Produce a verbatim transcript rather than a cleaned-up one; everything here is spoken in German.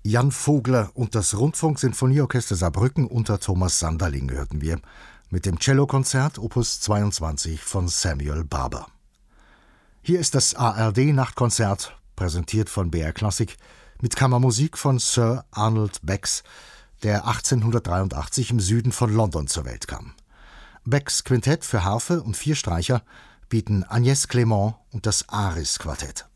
Jan Vogler und das Rundfunksinfonieorchester Saarbrücken unter Thomas Sanderling hörten wir mit dem Cellokonzert Opus zweiundzwanzig von Samuel Barber. Hier ist das A R D-Nachtkonzert, präsentiert von B R Klassik, mit Kammermusik von Sir Arnold Becks, der achtzehnhundertdreiundachtzig im Süden von London zur Welt kam. Becks Quintett für Harfe und vier Streicher bieten Agnès Clément und das Aris-Quartett.